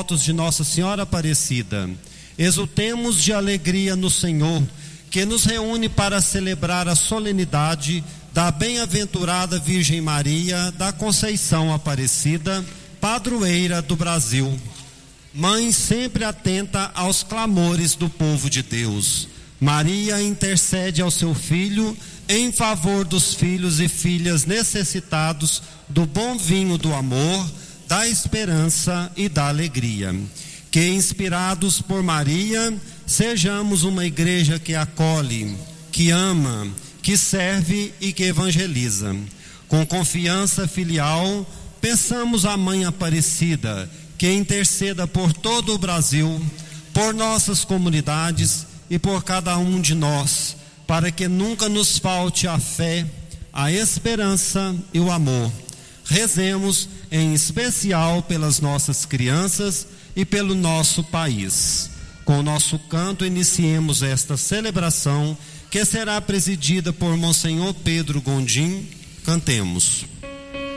devotos de Nossa Senhora Aparecida, exultemos de alegria no Senhor, que nos reúne para celebrar a solenidade da bem-aventurada Virgem Maria da Conceição Aparecida, padroeira do Brasil. Mãe sempre atenta aos clamores do povo de Deus, Maria intercede ao seu Filho em favor dos filhos e filhas necessitados do bom vinho do amor, da esperança e da alegria. Que, inspirados por Maria, sejamos uma igreja que acolhe, que ama, que serve e que evangeliza. Com confiança filial, peçamos à Mãe Aparecida que interceda por todo o Brasil, por nossas comunidades e por cada um de nós, para que nunca nos falte a fé, a esperança e o amor. Rezemos em especial pelas nossas crianças e pelo nosso país. Com o nosso canto iniciemos esta celebração, que será presidida por Monsenhor Pedro Gondim. Cantemos.